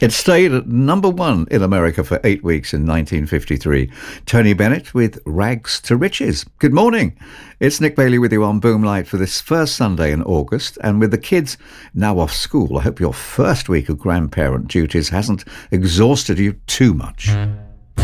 It stayed at number one in America for 8 weeks in 1953. Tony Bennett with Rags to Riches. Good morning. It's Nick Bailey with you on Boomlight for this first Sunday in August. And with the kids now off school, I hope your first week of grandparent duties hasn't exhausted you too much.